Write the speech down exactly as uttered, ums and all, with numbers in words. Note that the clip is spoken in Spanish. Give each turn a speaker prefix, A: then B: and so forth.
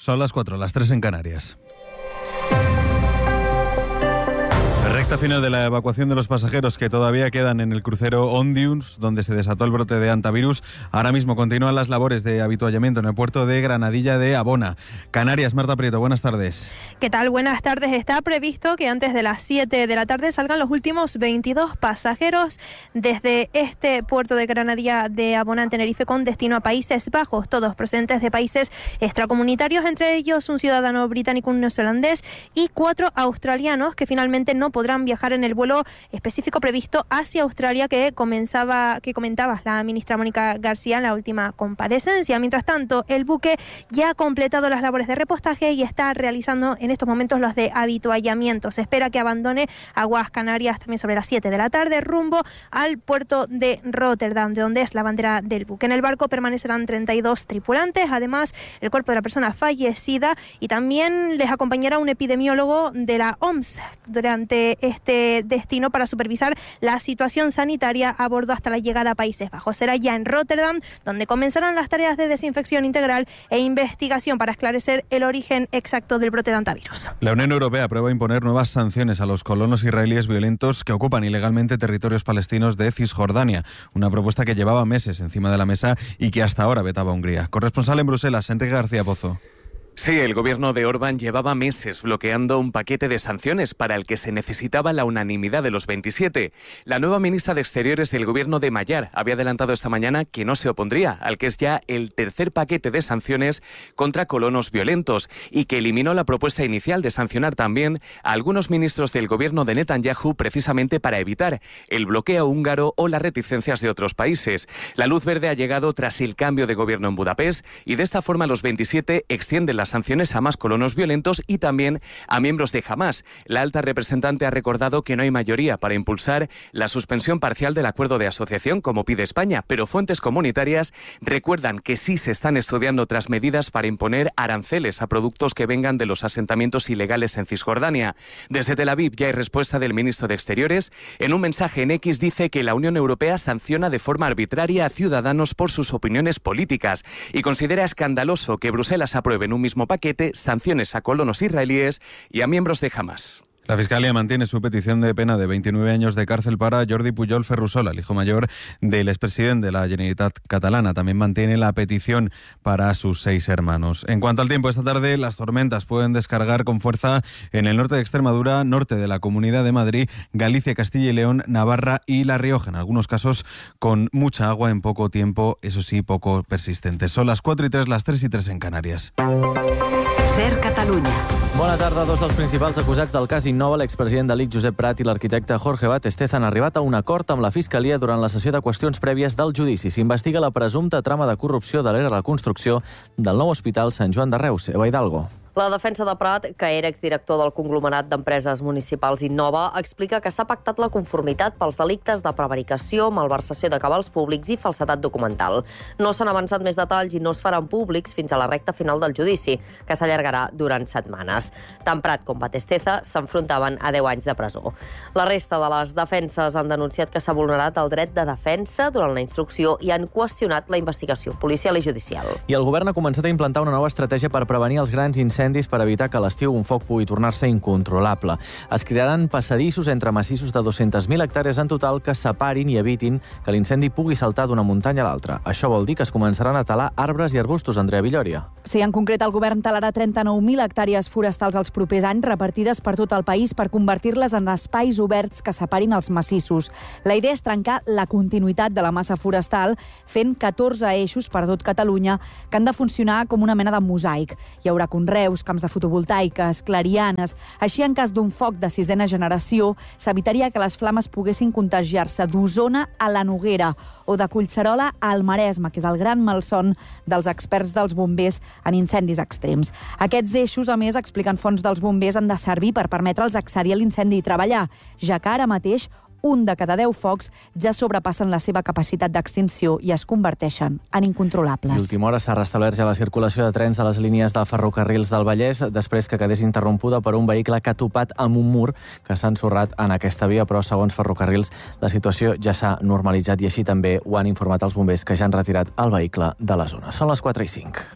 A: Son las cuatro, las tres en Canarias. Recta final de la evacuación de los pasajeros que todavía quedan en el crucero Ondius, donde se desató el brote de hantavirus. Ahora mismo continúan las labores de avituallamiento en el puerto de Granadilla de Abona. Canarias, Marta Prieto, buenas tardes.
B: ¿Qué tal? Buenas tardes. Está previsto que antes de las siete de la tarde salgan los últimos veintidós pasajeros desde este puerto de Granadilla de Abona en Tenerife con destino a Países Bajos, todos procedentes de países extracomunitarios, entre ellos un ciudadano británico, un neozelandés y cuatro australianos que finalmente no podrán viajar en el vuelo específico previsto hacia Australia que comenzaba, que comentaba la ministra Mónica García en la última comparecencia. Mientras tanto, el buque ya ha completado las labores de repostaje y está realizando en estos momentos los de avituallamiento. Se espera que abandone aguas Canarias también sobre las siete de la tarde rumbo al puerto de Rotterdam, de donde es la bandera del buque. En el barco permanecerán treinta y dos tripulantes, además el cuerpo de la persona fallecida, y también les acompañará un epidemiólogo de la O M S durante este destino para supervisar la situación sanitaria a bordo hasta la llegada a Países Bajos. Será ya en Rotterdam donde comenzarán las tareas de desinfección integral e investigación para esclarecer el origen exacto del brote de hantavirus.
A: La Unión Europea aprueba imponer nuevas sanciones a los colonos israelíes violentos que ocupan ilegalmente territorios palestinos de Cisjordania, una propuesta que llevaba meses encima de la mesa y que hasta ahora vetaba Hungría. Corresponsal en Bruselas, Enrique García Pozo.
C: Sí, el gobierno de Orbán llevaba meses bloqueando un paquete de sanciones para el que se necesitaba la unanimidad de los veintisiete. La nueva ministra de Exteriores del gobierno de Magyar había adelantado esta mañana que no se opondría al que es ya el tercer paquete de sanciones contra colonos violentos y que eliminó la propuesta inicial de sancionar también a algunos ministros del gobierno de Netanyahu precisamente para evitar el bloqueo húngaro o las reticencias de otros países. La luz verde ha llegado tras el cambio de gobierno en Budapest y de esta forma los veintisiete extienden la las sanciones a más colonos violentos y también a miembros de Hamás. La alta representante ha recordado que no hay mayoría para impulsar la suspensión parcial del acuerdo de asociación como pide España, pero fuentes comunitarias recuerdan que sí se están estudiando otras medidas para imponer aranceles a productos que vengan de los asentamientos ilegales en Cisjordania. Desde Tel Aviv ya hay respuesta del ministro de Exteriores. En un mensaje en X dice que la Unión Europea sanciona de forma arbitraria a ciudadanos por sus opiniones políticas y considera escandaloso que Bruselas apruebe en un mismo paquete sanciones a colonos israelíes y a miembros de Hamás.
A: La Fiscalía mantiene su petición de pena de veintinueve años de cárcel para Jordi Pujol Ferrusola, el hijo mayor del expresidente de la Generalitat catalana. También mantiene la petición para sus seis hermanos. En cuanto al tiempo, esta tarde las tormentas pueden descargar con fuerza en el norte de Extremadura, norte de la Comunidad de Madrid, Galicia, Castilla y León, Navarra y La Rioja. En algunos casos con mucha agua en poco tiempo, eso sí, poco persistente. Son las cuatro y tres, las tres y tres en Canarias.
D: Ser Catalunya.
E: Bona tarda. Dos dels principals acusats del cas Innova, l'expresident de l'I C, Josep Prat, i l'arquitecte Jorge Batestez han arribat a un acord amb la Fiscalia durant la sessió de qüestions prèvies del judici. S'investiga la presumpta trama de corrupció de l'era de la construcció del nou hospital Sant Joan de Reus. Eva Hidalgo.
F: La defensa de Prat, que era exdirector del conglomerat d'empreses municipals Innova, explica que s'ha pactat la conformitat pels delictes de prevaricació, malversació de cabals públics i falsedat documental. No s'han avançat més detalls i no es faran públics fins a la recta final del judici, que s'allargarà durant setmanes. Tant Prat com Batesteza s'enfrontaven a deu anys de presó. La resta de les defenses han denunciat que s'ha vulnerat el dret de defensa durant la instrucció i han qüestionat la investigació policial i judicial.
E: I el govern ha començat a implantar una nova estratègia per prevenir els grans incendis per evitar que a l'estiu un foc pugui tornar-se incontrolable. Es crearan passadissos entre massissos de dues-centes mil hectàrees en total que separin i evitin que l'incendi pugui saltar d'una muntanya a l'altra. Això vol dir que es començaran a talar arbres i arbustos. Andrea Villòria.
G: Sí, en concret el govern talarà trenta-nou mil hectàrees forestals els propers anys, repartides per tot el país per convertir-les en espais oberts que separin els massissos. La idea és trencar la continuïtat de la massa forestal fent catorze eixos per tot Catalunya que han de funcionar com una mena de mosaic. Hi haurà conreus, camps de fotovoltaiques, clarianes. Així, en cas d'un foc de sisena generació, s'evitaria que les flames poguessin contagiar-se d'Osona a la Noguera o de Collserola al Maresme, que és el gran malson dels experts dels bombers en incendis extrems. Aquests eixos, a més, expliquen fonts dels bombers, han de servir per permetre'ls accedir a l'incendi i treballar, ja que ara mateix un de cada deu focs ja sobrepassen la seva capacitat d'extinció i es converteixen en incontrolables.
E: I a última hora s'ha restablert ja la circulació de trens de les línies de ferrocarrils del Vallès després que quedés interrompuda per un vehicle que ha topat amb un mur que s'ha ensorrat en aquesta via, però segons ferrocarrils la situació ja s'ha normalitzat i així també ho han informat els bombers que ja han retirat el vehicle de la zona. Són les quatre i cinc.